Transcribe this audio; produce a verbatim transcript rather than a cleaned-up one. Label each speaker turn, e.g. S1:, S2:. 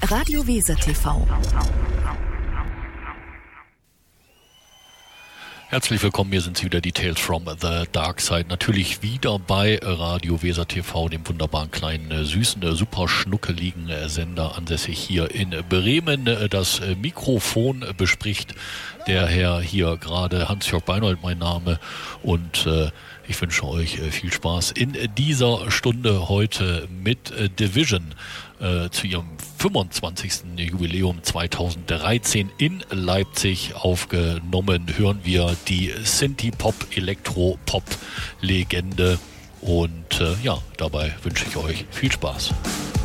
S1: Radio Weser T V.
S2: Herzlich willkommen, hier sind Sie wieder, die Tales from the Dark Side. Natürlich wieder bei Radio Weser T V, dem wunderbaren kleinen, süßen, super schnuckeligen Sender, ansässig hier in Bremen. Das Mikrofon bespricht der Herr hier gerade, Hans-Jörg Beinold mein Name, und äh, ich wünsche euch viel Spaß in dieser Stunde heute mit Division äh, zu ihrem fünfundzwanzigsten Jubiläum zweitausenddreizehn in Leipzig aufgenommen. Hören wir die Synthie-Pop-Elektro-Pop-Legende und äh, ja, dabei wünsche ich euch viel Spaß.